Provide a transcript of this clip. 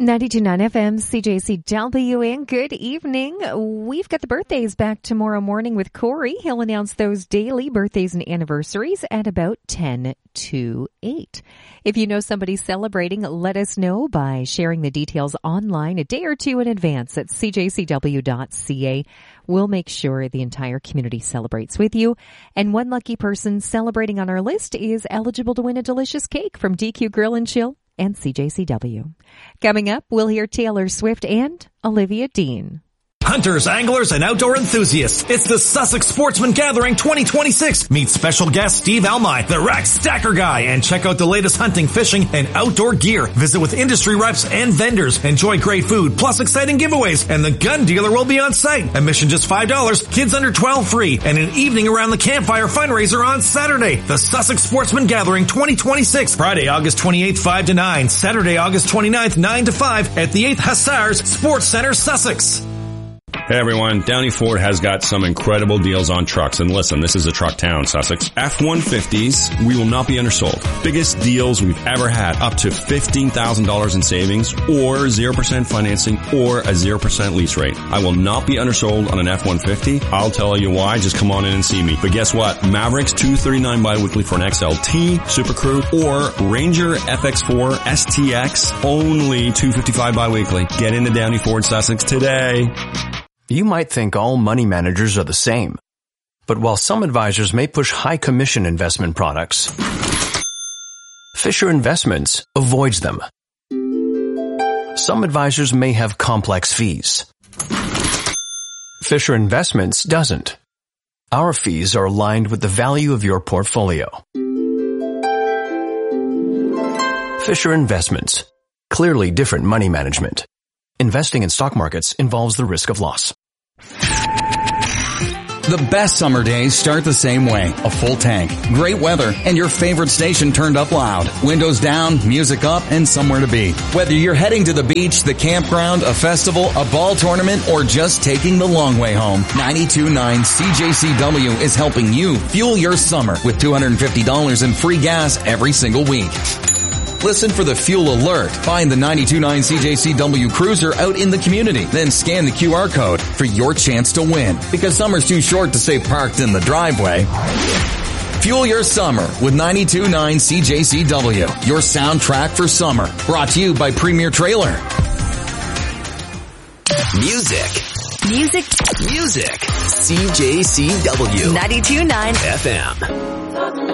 92.9 FM, CJCW, and good evening. We've got the birthdays back tomorrow morning with Corey. He'll announce those daily birthdays and anniversaries at about 10 to 8. If you know somebody celebrating, let us know by sharing the details online a day or two in advance at cjcw.ca. We'll make sure the entire community celebrates with you. And one lucky person celebrating on our list is eligible to win a delicious cake from DQ Grill and Chill and CJCW. Coming up, we'll hear Taylor Swift and Olivia Dean. Hunters, anglers, and outdoor enthusiasts, it's the Sussex Sportsman Gathering 2026. Meet special guest Steve Almine, the Rack Stacker Guy, and check out the latest hunting, fishing, and outdoor gear. Visit with industry reps and vendors. Enjoy great food, plus exciting giveaways, and the gun dealer will be on site. Admission just $5, kids under 12 free, and an evening around the campfire fundraiser on Saturday. The Sussex Sportsman Gathering 2026. Friday, August 28th, 5 to 9. Saturday, August 29th, 9 to 5 at the 8th Hussars Sports Center, Sussex. Hey everyone, Downey Ford has got some incredible deals on trucks. And listen, this is a truck town, Sussex. F-150s, we will not be undersold. Biggest deals we've ever had, up to $15,000 in savings, or 0% financing, or a 0% lease rate. I will not be undersold on an F-150. I'll tell you why, just come on in and see me. But guess what? Mavericks, $239 bi-weekly for an XLT, Super Crew, or Ranger FX4 STX, only $255 bi-weekly. Get into Downey Ford Sussex today. You might think all money managers are the same. But while some advisors may push high commission investment products, Fisher Investments avoids them. Some advisors may have complex fees. Fisher Investments doesn't. Our fees are aligned with the value of your portfolio. Fisher Investments. Clearly different money management. Investing in stock markets involves the risk of loss. The best summer days start the same way. A full tank, great weather, and your favorite station turned up loud. Windows down, music up, and somewhere to be. Whether you're heading to the beach, the campground, a festival, a ball tournament, or just taking the long way home, 92.9 CJCW is helping you fuel your summer with $250 in free gas every single week. Listen for the fuel alert. Find the 92.9 CJCW cruiser out in the community. Then scan the QR code for your chance to win. Because summer's too short to stay parked in the driveway. Fuel your summer with 92.9 CJCW. Your soundtrack for summer. Brought to you by Premier Trailer. Music. CJCW 92.9 FM.